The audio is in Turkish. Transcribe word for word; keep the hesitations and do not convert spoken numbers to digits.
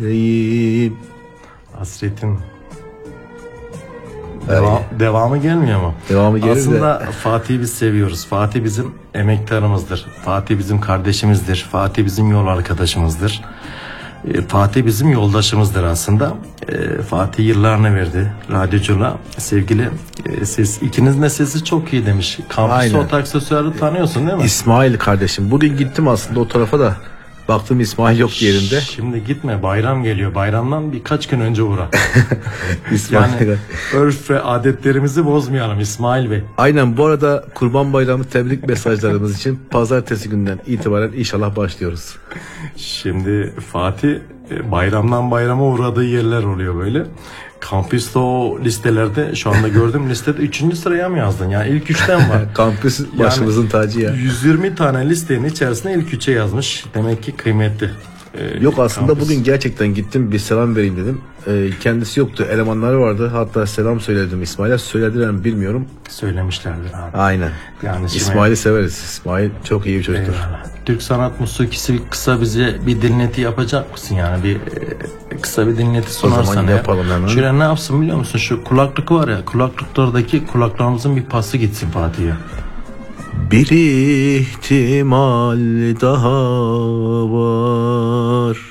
Deyim. Hasretin. Devam, devamı gelmiyor mu? Devamı gelir Aslında de. Fatih'i biz seviyoruz. Fatih bizim emektarımızdır. Fatih bizim kardeşimizdir. Fatih bizim yol arkadaşımızdır. E, Fatih bizim yoldaşımızdır aslında. E, Fatih yıllarını verdi radyoculuğa. Sevgili e, ses, ikinizin de sesi çok iyi demiş. Kampüs Aynen. Ot Aksesuar'ı tanıyorsun değil mi? İsmail kardeşim. Bugün gittim aslında o tarafa da. Baktım İsmail yok yerinde. Şimdi gitme, bayram geliyor. Bayramdan birkaç gün önce uğra. İsmail. Yani örf ve adetlerimizi bozmayalım İsmail Bey. Aynen, bu arada Kurban Bayramı tebrik mesajlarımız için pazartesi günden itibaren inşallah başlıyoruz. Şimdi Fatih e, bayramdan bayrama uğradığı yerler oluyor böyle. Kampüste o listelerde şu anda gördüğüm listede üçüncü sıraya mı yazdın? Yani ilk üçten var. Kampüs başımızın tacı ya. yüz yirmi tane listenin içerisine ilk üçe yazmış. Demek ki kıymetli. Ee, Yok aslında kampüs. bugün gerçekten gittim, bir selam vereyim dedim. Ee, kendisi yoktu, elemanları vardı. Hatta selam söyledim İsmail'e. Söylediler mi bilmiyorum. Söylemişlerdir abi. Aynen. Yani şimdi- İsmail'i severiz. İsmail çok iyi bir çocuktur. Eyvallah. Türk sanat musikisi bir kısa bize bir dinleti yapacak mısın yani bir e, kısa bir dinleti sunarsan zaman eğer. yapalım hemen. Şöyle ne yapsın biliyor musun, şu kulaklık var ya, kulaklıklardaki kulaklarımızın bir pası gitsin Fatih'e. Bir ihtimal daha var.